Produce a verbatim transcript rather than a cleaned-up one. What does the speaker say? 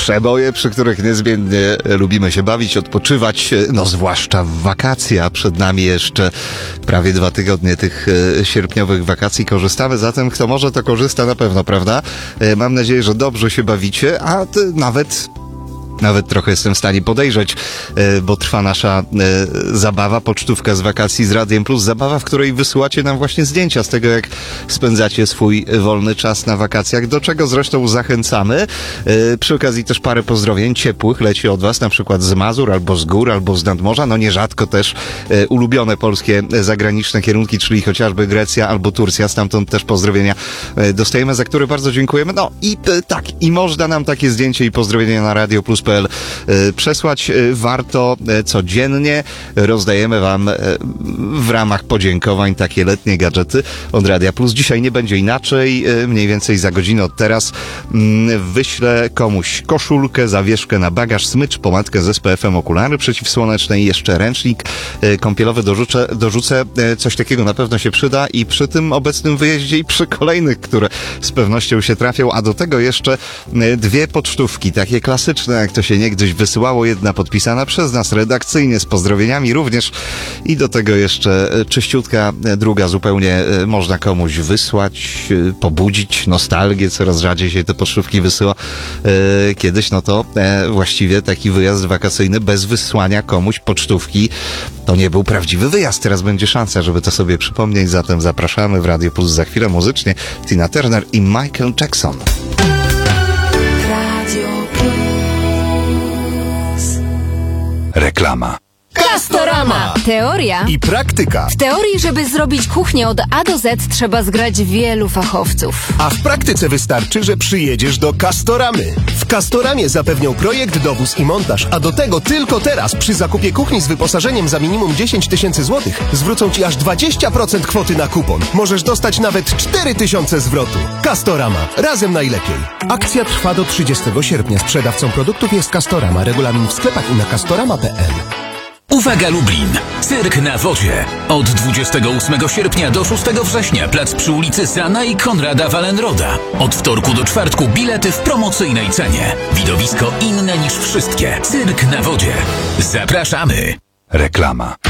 przeboje, przy których niezmiennie lubimy się bawić, odpoczywać, no zwłaszcza w wakacje, a przed nami jeszcze prawie dwa tygodnie tych sierpniowych wakacji. Korzystamy, zatem kto może, to korzysta na pewno, prawda? Mam nadzieję, że dobrze się bawicie, a nawet... Nawet trochę jestem w stanie podejrzeć, bo trwa nasza zabawa, pocztówka z wakacji z Radiem Plus. Zabawa, w której wysyłacie nam właśnie zdjęcia z tego, jak spędzacie swój wolny czas na wakacjach, do czego zresztą zachęcamy. Przy okazji też parę pozdrowień ciepłych leci od was, na przykład z Mazur, albo z gór, albo z nadmorza. No nierzadko też ulubione polskie zagraniczne kierunki, czyli chociażby Grecja albo Turcja. Stamtąd też pozdrowienia dostajemy, za które bardzo dziękujemy. No i tak, i można nam takie zdjęcie i pozdrowienia na Radio Plus przesłać. Warto codziennie. Rozdajemy wam w ramach podziękowań takie letnie gadżety od Radia Plus. Dzisiaj nie będzie inaczej. Mniej więcej za godzinę od teraz wyślę komuś koszulkę, zawieszkę na bagaż, smycz, pomadkę z S P F-em, okulary przeciwsłoneczne i jeszcze ręcznik kąpielowy dorzucę, dorzucę. Coś takiego na pewno się przyda i przy tym obecnym wyjeździe i przy kolejnych, które z pewnością się trafią, a do tego jeszcze dwie pocztówki, takie klasyczne, jak to się niegdyś wysyłało, jedna podpisana przez nas redakcyjnie z pozdrowieniami również i do tego jeszcze czyściutka, druga zupełnie można komuś wysłać, pobudzić nostalgię, coraz rzadziej się te pocztówki wysyła. Kiedyś no to właściwie taki wyjazd wakacyjny bez wysłania komuś pocztówki to nie był prawdziwy wyjazd. Teraz będzie szansa, żeby to sobie przypomnieć, zatem zapraszamy w Radio Plus za chwilę muzycznie Tina Turner i Michael Jackson. Reklama. Castorama! Teoria I praktyka. W teorii, żeby zrobić kuchnię od A do Z, trzeba zgrać wielu fachowców. A w praktyce wystarczy, że przyjedziesz do Castoramy. W Castoramie zapewnią projekt, dowóz i montaż, a do tego tylko teraz przy zakupie kuchni z wyposażeniem za minimum dziesięć tysięcy złotych zwrócą ci aż dwadzieścia procent kwoty na kupon. Możesz dostać nawet cztery tysiące zwrotu. Castorama. Razem najlepiej. Akcja trwa do trzydziestego sierpnia. Sprzedawcą produktów jest Castorama. Regulamin w sklepach i na castorama kropka p l. Uwaga Lublin! Cyrk na wodzie. Od dwudziestego ósmego sierpnia do szóstego września plac przy ulicy Sana i Konrada Wallenroda. Od wtorku do czwartku bilety w promocyjnej cenie. Widowisko inne niż wszystkie. Cyrk na wodzie. Zapraszamy! Reklama.